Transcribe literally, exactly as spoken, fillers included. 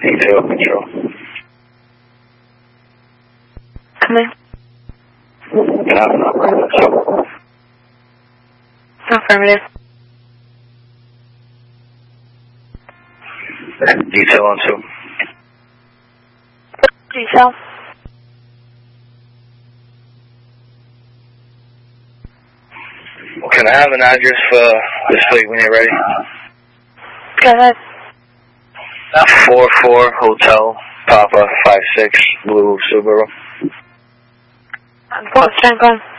Detail control. Come in. Can I have an operator two? Affirmative. Detail on two. Detail. Can I have an address for this fleet when you're ready? Go ahead. four four Hotel Papa five six Blue Subaru. What stand on?